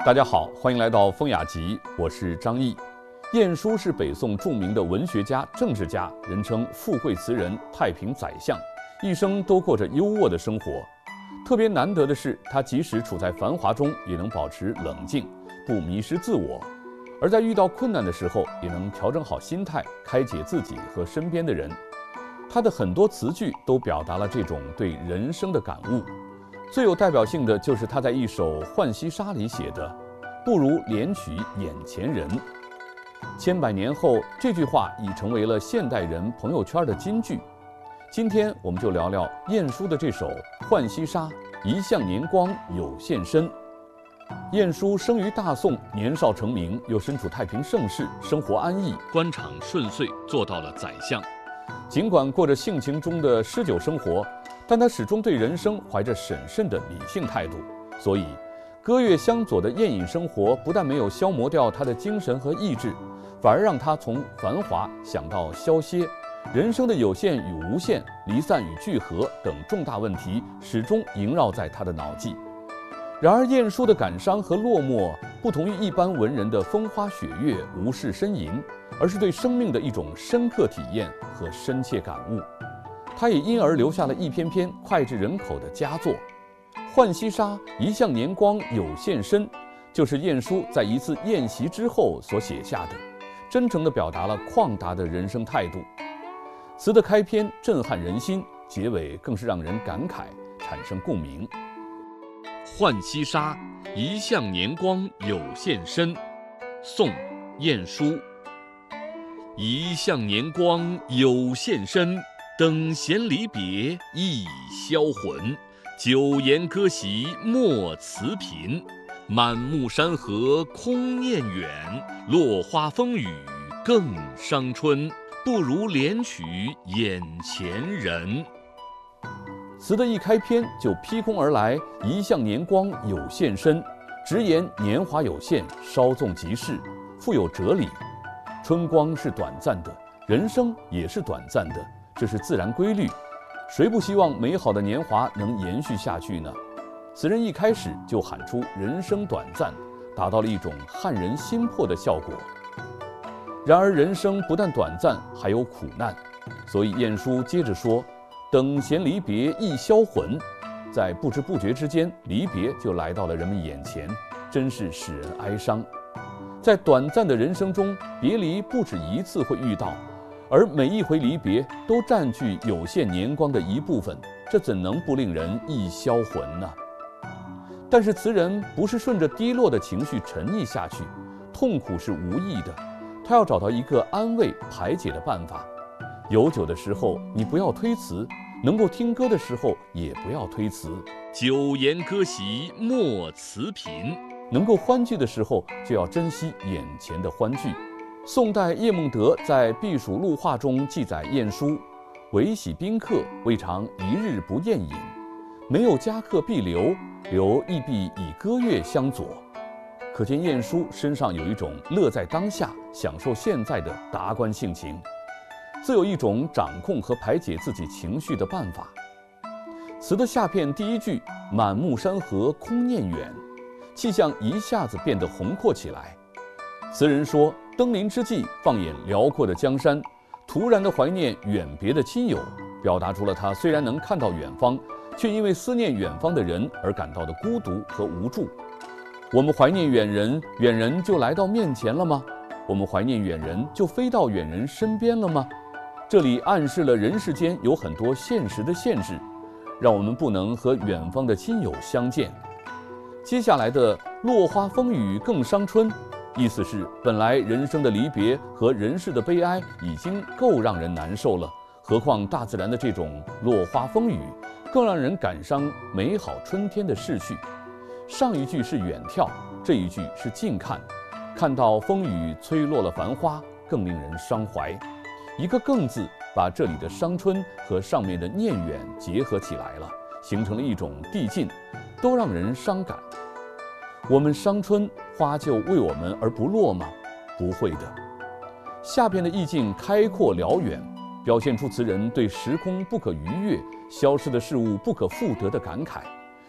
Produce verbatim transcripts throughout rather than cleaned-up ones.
大家好，欢迎来到风雅集，我是张毅。晏殊是北宋著名的文学家、政治家，人称富贵词人、太平宰相，一生都过着优渥的生活。特别难得的是，他即使处在繁华中，也能保持冷静，不迷失自我；而在遇到困难的时候，也能调整好心态，开解自己和身边的人。他的很多词句都表达了这种对人生的感悟。最有代表性的就是他在一首《浣溪沙》里写的“不如怜取眼前人”。千百年后，这句话已成为了现代人朋友圈的金句。今天我们就聊聊晏殊的这首《浣溪沙》，一向年光有限身。晏殊生于大宋，年少成名，又身处太平盛世，生活安逸，官场顺遂，做到了宰相。尽管过着性情中的诗酒生活，但他始终对人生怀着审慎的理性态度，所以歌乐相左的宴饮生活不但没有消磨掉他的精神和意志，反而让他从繁华想到消歇，人生的有限与无限、离散与聚合等重大问题始终萦绕在他的脑际。然而晏殊的感伤和落寞不同于一般文人的风花雪月、无事呻吟，而是对生命的一种深刻体验和深切感悟。他也因而留下了一篇篇脍炙人口的佳作。《浣溪沙》一向年光有限身，就是晏殊在一次宴席之后所写下的，真诚地表达了旷达的人生态度。词的开篇震撼人心，结尾更是让人感慨，产生共鸣。浣溪沙，一向年光有限身。宋·晏殊。一向年光有限身，等闲离别易销魂。久言歌席莫辞频，满目山河空念远。落花风雨更伤春，不如怜取眼前人。词的一开篇就劈空而来，一向年光有限身，直言年华有限，稍纵即逝，富有哲理。春光是短暂的，人生也是短暂的，这是自然规律。谁不希望美好的年华能延续下去呢？词人一开始就喊出人生短暂，达到了一种撼人心魄的效果。然而人生不但短暂，还有苦难，所以晏殊接着说，等闲离别易销魂，在不知不觉之间，离别就来到了人们眼前，真是使人哀伤。在短暂的人生中，别离不止一次会遇到，而每一回离别都占据有限年光的一部分，这怎能不令人易销魂呢？但是词人不是顺着低落的情绪沉溺下去，痛苦是无益的，他要找到一个安慰排解的办法。有酒的时候你不要推辞，能够听歌的时候也不要推辞。久言歌席莫辞频，能够欢聚的时候就要珍惜眼前的欢聚。宋代叶梦得在《避暑录话》中记载晏殊：唯喜宾客，未尝一日不宴饮；没有佳客必留，留亦必以歌乐相佐。可见晏殊身上有一种乐在当下、享受现在的达观性情，自有一种掌控和排解自己情绪的办法。词的下片第一句“满目山河空念远”，气象一下子变得宏阔起来。词人说，登临之际，放眼辽阔的江山，突然的怀念远别的亲友，表达出了他虽然能看到远方，却因为思念远方的人而感到的孤独和无助。我们怀念远人，远人就来到面前了吗？我们怀念远人，就飞到远人身边了吗？这里暗示了人世间有很多现实的限制，让我们不能和远方的亲友相见。接下来的落花风雨更伤春，意思是本来人生的离别和人世的悲哀已经够让人难受了，何况大自然的这种落花风雨，更让人感伤美好春天的逝去。上一句是远眺，这一句是近看，看到风雨吹落了繁花，更令人伤怀。一个更字把这里的伤春和上面的念远结合起来了，形成了一种递进，都让人伤感。我们伤春，花就为我们而不落吗？不会的。下边的意境开阔辽远，表现出词人对时空不可逾越、消失的事物不可复得的感慨。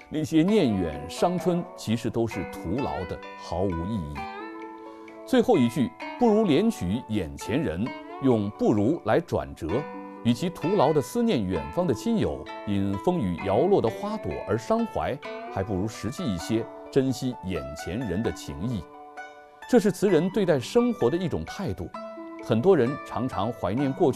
那些念远伤春，其实都是徒劳的，毫无意义。最后一句“不如怜取眼前人”，用“不如”来转折，与其徒劳地思念远方的亲友，因风雨摇落的花朵而伤怀，还不如实际一些，珍惜眼前人的情谊。这是词人对待生活的一种态度。很多人常常怀念过去。